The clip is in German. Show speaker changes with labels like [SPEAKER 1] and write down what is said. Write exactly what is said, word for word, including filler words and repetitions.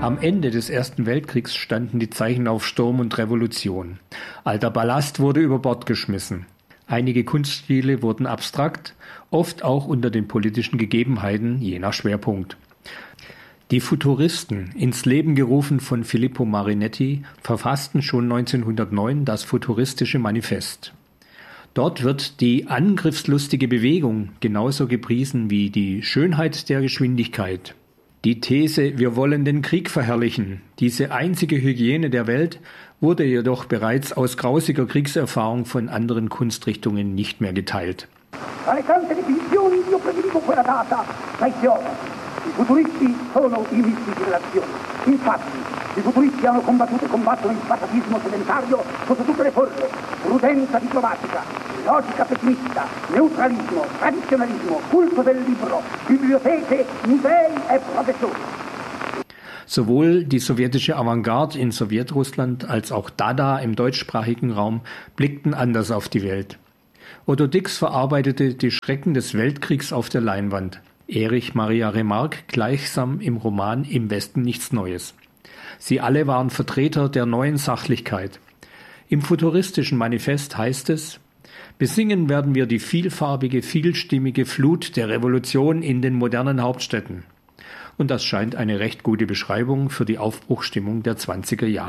[SPEAKER 1] Am Ende des Ersten Weltkriegs standen die Zeichen auf Sturm und Revolution. Alter Ballast wurde über Bord geschmissen. Einige Kunststile wurden abstrakt, oft auch unter den politischen Gegebenheiten, je nach Schwerpunkt. Die Futuristen, ins Leben gerufen von Filippo Marinetti, verfassten schon neunzehnhundertneun das Futuristische Manifest. Dort wird die angriffslustige Bewegung genauso gepriesen wie die Schönheit der Geschwindigkeit. Die These, wir wollen den Krieg verherrlichen, diese einzige Hygiene der Welt, wurde jedoch bereits aus grausiger Kriegserfahrung von anderen Kunstrichtungen nicht mehr geteilt.
[SPEAKER 2] I futuristi sono i misti di relazioni. Infatti, i futuristi hanno combattuto e combattono il pacifismo sedentario sotto tutte le forme, prudenza diplomatica, logica pessimista, neutralismo, tradizionalismo, culto del libro, biblioteche, musei e professori.
[SPEAKER 1] Sowohl die sowjetische Avantgarde in Sowjetrussland als auch Dada im deutschsprachigen Raum blickten anders auf die Welt. Otto Dix verarbeitete die Schrecken des Weltkriegs auf der Leinwand. Erich Maria Remarque gleichsam im Roman Im Westen nichts Neues. Sie alle waren Vertreter der neuen Sachlichkeit. Im Futuristischen Manifest heißt es: Besingen werden wir die vielfarbige, vielstimmige Flut der Revolution in den modernen Hauptstädten. Und das scheint eine recht gute Beschreibung für die Aufbruchsstimmung der zwanziger Jahre.